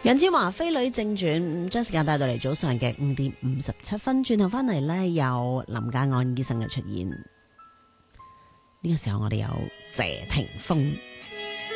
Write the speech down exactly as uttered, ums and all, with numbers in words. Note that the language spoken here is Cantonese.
楊千嬅飛女正傳，將時間帶到嚟早上嘅五點五十七分，轉頭翻嚟呢，有林家安醫生嘅出現。呢、這個時候我哋有謝霆鋒。